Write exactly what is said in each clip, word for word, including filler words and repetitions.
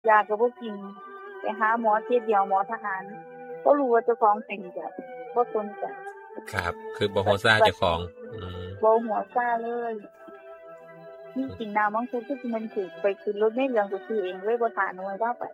ยาก็บ่กินไปหาหมอเที่ยเดียวหมอทหารก็รู้ว่าเจ้าของเป็นจ้ะบ่สนใจครับคือบ่ฮู้ซ่าเจ้าของอืมบ่หัวซ่าเลยนี่กินน้ำมังคุดที่มันถูกไปขึ้นรถไม่เรื่องก็ซื้อเองเลยบ่ทานเอาไว้ว่าไป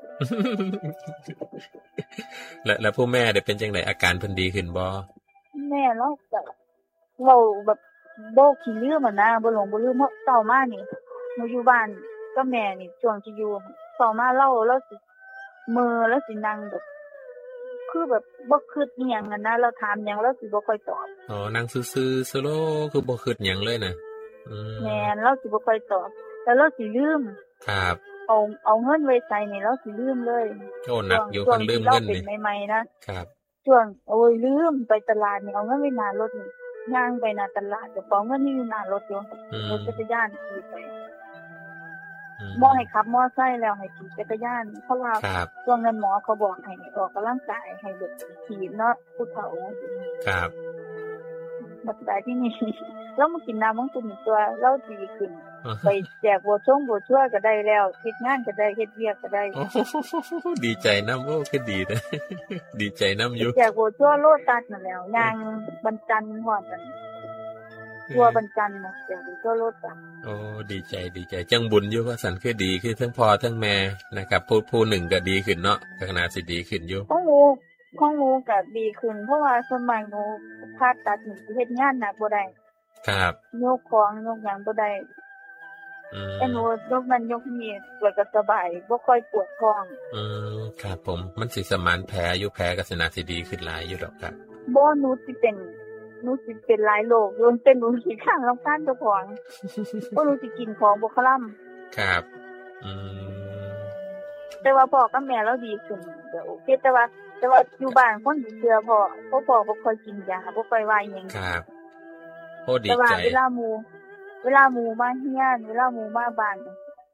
แล้วแล้วผู้แม่ได้เป็นจังได๋อาการเพิ่นดีขึ้นบ่แม่เราก็เว้าแบบบ่ขี้ลืมอ่ะนะบ่หลงบ่ลืมเพราะเช้ามานี่หนูอยู่บ้านกับแม่นี่ช่วงที่อยู่เช้ามาเราเราสิเม้อแล้วสินั่งแบบคือแบบบ่คิดอีหยังอ่ะนะเราถามหยังเราสิบ่ค่อยตอบอ๋อนั่งซื่อๆสโลคือบ่คิดหยังเลยนะอืมแม่นเราสิบ่ค่อยตอบแต่เราสิลืมครับเอาเอาเงินไว้ใส่นี่เราสิลืมเลยโอ้หนักอยู่เพิ่นลืมเงินนี่ใหม่ๆนะครับช่วงโอ้ยลืมไปตลาดนี่เอาเงินไว้หน้ารถนี่ย่างไปหน้าตลาดเจ้าของเงินนี่อยู่หน้ารถอยู่รถจักรยานขี่ไปบ่ให้ขับมอไซค์แล้วให้ขี่จักรยานเพราะว่าช่วงนั้นหมอเขาบอกให้ออกกำลังกายให้แบบขี่เนาะผู้เฒ่าครับบัดใดที่นี่แล้วมากินน้ำมังคุดตัวเราดีขึ้นไปแจกบัวช่วงบัวชั่วก็ได้แล้วเฮ็ดงานก็ได้เฮ็ดเวียกก็ได้ดีใจนำโอ้คือดีนะดีใจนำอยู่แจกบัวชั่วโลตัสนั่นแล้วนางบรรจันทร์ฮอดนั่นตัวบรรจันทร์น่ะแจกบัวชั่วโลตัสโอ้ดีใจดีใจจังบุญอยู่ว่าสันคือดีคือทั้งพ่อทั้งแม่นะครับผู้ผู้หนึ่งก็ดีขึ้นเนาะขนาดสิดีขึ้นอยู่ของหนูของหนูก็ดีขึ้นเพราะว่าสมัยหนูผ่าตัดนี่เฮ็ดงานหนักบ่ได้ครับยกของยกหยังบ่ได้อืมแต่หนูยกนั้นยกนี้ตัวก็สบายบ่ค่อยปวดท้องอืมครับผมมันสิสมานแผลอยู่แผลก็สิน่าสิดีขึ้นหลายอยู่ดอกครับบ่หนูสิเป็นหนูสิเป็นหลายโรคอยู่เป็นหนูสิข้างรำคาญเจ้าของบ่รู้สิกินของบ่คล่ำครับอืมแต่ว่าพ่อกับแม่เราดีขึ้นก็โอเคแต่ว่าแต่ว่าอยู่บ้านคนสิเชื่อพ่อเพราะพ่อบ่ค่อยกินยาบ่ค่อยว่าหยังครับโอ้ดีใจแต่ว่าเวลาหมู่เวลาหมู่มาเฮียนเวลาหมู่มาบ้าน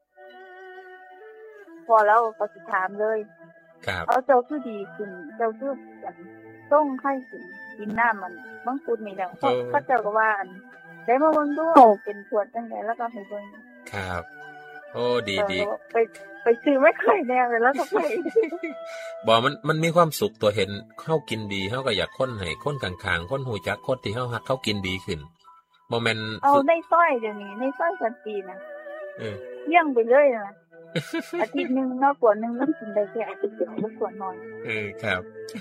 พอแล้วก็สิถามเลยครับเอาเจ้าคือดีขึ้นเจ้าคือแบบส่งไข้ขึ้นกินน้ำมันมังคุดนี่แหละเขาเจ้าก็ว่าอันได้มาเบิ่งดูเป็นขวดจังได๋แล้วก็ให้เบิ่งครับโอ้ดีๆไปไปซื้อไม่ค่อยแน่เลยแล้วก็ไปบ่มันมันมีความสุขตัวเห็นเฮากินดีเฮาก็อยากคนให้คนข้างๆคนฮู้จักคนที่เฮาฮักเขากินดีขึ้นบ่แม่นเอาในซอยเดี๋ยวนี้ในซอยสันติน่ะเออเลี้ยงไปเลยน่ะอาทิตย์นึงเนาะขวดนึงมันกินได้แค่อาทิตย์เดียวบ่ขวดน้อยเออครับ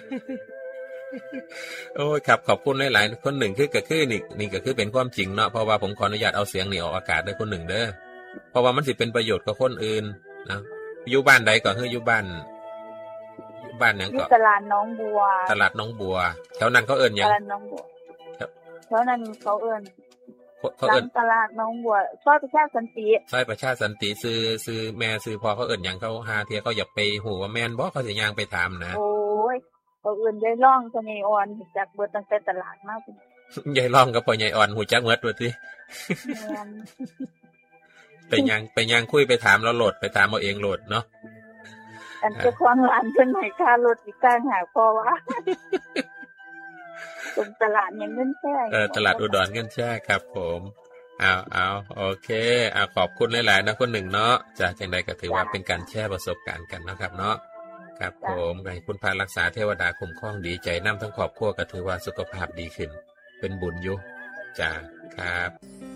โอ้ยครับขอบคุณหลายๆคนหนึ่งคือก็คือนี่นี่ก็คือเป็นความจริงเนาะเพราะว่าผมขออนุญาตเอาเสียงนี่ออกอากาศด้วยคนหนึ่งเด้อเพราะว่ามันสิเป็นประโยชน์กับคนอื่นนะอยู่บ้านใดก็คืออยู่บ้านอยู่บ้านหยังก็ตลาดหนองบัวตลาดหนองบัวแถวนั้นเขาเอิ้นหยังตลาดหนองบัวแถวนั้นเขาเอิ้นเขาเอิ้นตลาดหนองบัวซอยประชาสันติซอยประชาสันติซื้อซื้อแม่ซื้อพ่อเขาเอิ้นหยังเขาหาเที่ยเขาอยากไปฮู้ว่าแม่นบ่เขาสิย่างไปถามนะโอ้ยเขาเอิ้นยายร่องเสน่ห์อ่อนรู้จักเบิดตั้งแต่ตลาดมาพุ่นยายร่องกับพ่อยายอ่อนฮู้จักหมดว่าติไปย่างไปย่างคุยไปถามแล้วโหลดไปถามเอาเองโหลดเนาะอันเจ้าของร้านเพิ่นให้ค่ารถอีกต่างหากพอว่าตรงตลาดยังเงินแช่เออตลาดอุดรเงินแช่ครับผมเอาเอาโอเคเอาขอบคุณหลายๆนะคนหนึ่งเนาะจากจังใดก็ถือว่าเป็นการแชร์ประสบการณ์กันนะครับเนาะครับผมให้คุณพารักษาเทวดาคุ้มครองดีใจนำทั้งครอบครัวก็ถือว่าสุขภาพดีขึ้นเป็นบุญอยู่จ้าครับ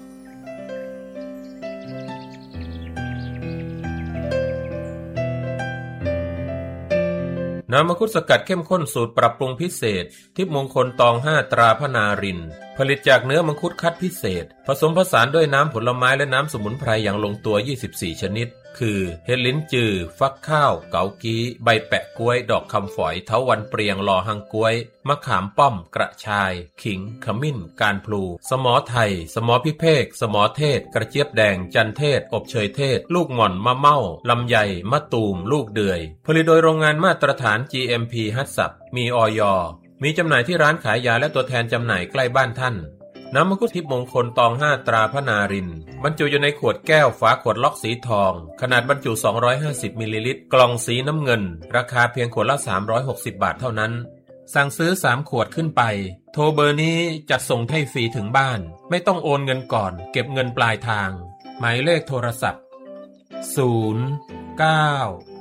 น้ำมังคุดสกัดเข้มข้นสูตรปรับปรุงพิเศษทิพย์มงคลตองห้าตราพนารินผลิตจากเนื้อมังคุดคัดพิเศษผสมผสานด้วยน้ำผลไม้และน้ำสมุนไพรอย่างลงตัวยี่สิบสี่ชนิดคือเห็ดลิ้นจือฟักข้าวเกากี้ใบแปะกล้วยดอกคำฝอยเถาวัลย์เปรียงลอหังกล้วยมะขามป้อมกระชายขิงขมิ้นการพลูสมอไทยสมอพิเภกสมอเทศกระเจี๊ยบแดงจันเทศอบเชยเทศลูกหม่อนมะเม่าลำไยมะตูมลูกเดือยผลิตโดยโรงงานมาตรฐาน จี เอ็ม พี ฮัตสับมีอย.มีจำหน่ายที่ร้านขายยาและตัวแทนจำหน่ายใกล้บ้านท่านน้ำมังคุดทิพย์มงคลตองห้าตราพนารินบรรจุอยู่ในขวดแก้วฝาขวดล็อกสีทองขนาดบรรจุสองร้อยห้าสิบมิลลิลิตรกล่องสีน้ำเงินราคาเพียงขวดละสามร้อยหกสิบบาทเท่านั้นสั่งซื้อสามขวดขึ้นไปโทรเบอร์นี้จัดส่งให้ฟรีถึงบ้านไม่ต้องโอนเงินก่อนเก็บเงินปลายทางหมายเลขโทรศัพท์ศูนย์ เก้า